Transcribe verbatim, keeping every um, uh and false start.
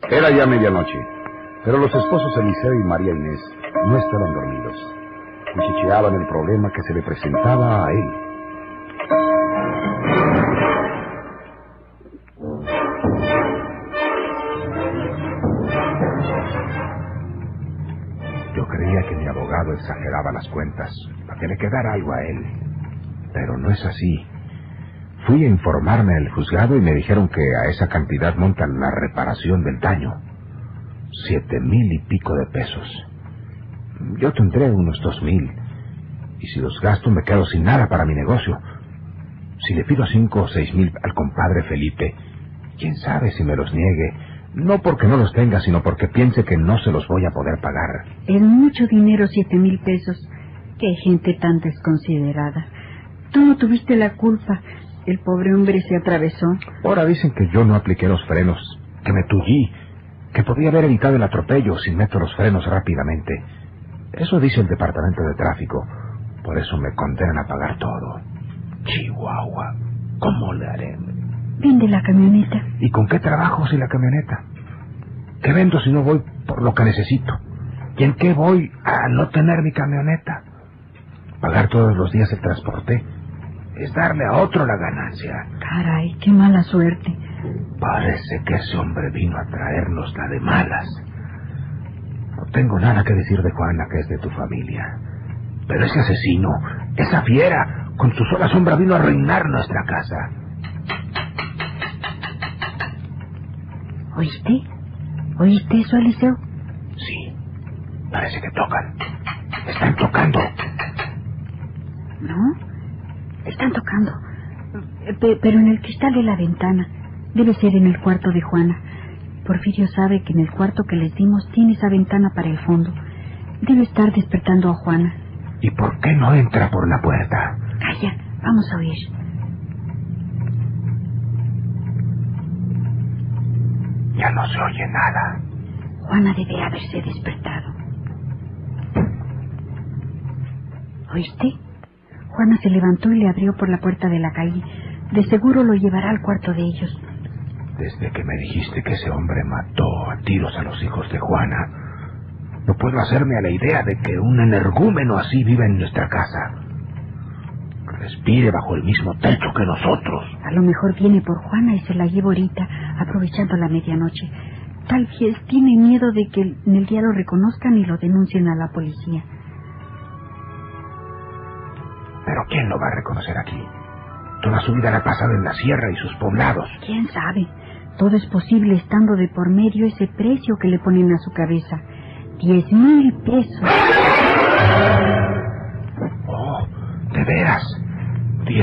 Era ya medianoche, pero los esposos Eliseo y María Inés no estaban dormidos. Cuchicheaban el problema que se le presentaba a él. Yo creía que mi abogado exageraba las cuentas para que le quedara algo a él, pero no es así. Fui a informarme al juzgado y me dijeron que a esa cantidad montan la reparación del daño. Siete mil y pico de pesos. Yo tendré unos dos mil. Y si los gasto me quedo sin nada para mi negocio. Si le pido cinco o seis mil al compadre Felipe, quién sabe si me los niegue. No porque no los tenga, sino porque piense que no se los voy a poder pagar. Es mucho dinero, siete mil pesos. Qué gente tan desconsiderada. Tú no tuviste la culpa. El pobre hombre se atravesó. Ahora dicen que yo no apliqué los frenos, que me tullí, que podía haber evitado el atropello si meto los frenos rápidamente. Eso dice el departamento de tráfico. Por eso me condenan a pagar todo. Chihuahua, ¿cómo le haré? Vende la camioneta. ¿Y con qué trabajo si la camioneta? ¿Qué vendo si no voy por lo que necesito? ¿Y en qué voy a no tener mi camioneta? Pagar todos los días el transporte es darle a otro la ganancia. Caray, qué mala suerte. Parece que ese hombre vino a traernos la de malas. No tengo nada que decir de Juana, que es de tu familia. Pero ese asesino, esa fiera, con su sola sombra vino a arruinar nuestra casa. ¿Oíste? ¿Oíste eso, Eliseo? Sí, parece que tocan. Están tocando. ¿No? Están tocando. P- pero en el cristal de la ventana. Debe ser en el cuarto de Juana. Porfirio sabe que en el cuarto que les dimos tiene esa ventana para el fondo. Debe estar despertando a Juana. ¿Y por qué no entra por la puerta? Calla, vamos a oír. Ya no se oye nada. Juana debe haberse despertado. ¿Oíste? Juana se levantó y le abrió por la puerta de la calle. De seguro lo llevará al cuarto de ellos. Desde que me dijiste que ese hombre mató a tiros a los hijos de Juana, no puedo hacerme a la idea de que un energúmeno así vive en nuestra casa. Que respire bajo el mismo techo que nosotros. A lo mejor viene por Juana y se la lleva ahorita, aprovechando la medianoche. Tal vez tiene miedo de que en el día lo reconozcan y lo denuncien a la policía. ¿Pero quién lo va a reconocer aquí? Toda su vida la ha pasado en la sierra y sus poblados. ¿Quién sabe? Todo es posible estando de por medio ese precio que le ponen a su cabeza. Diez mil pesos.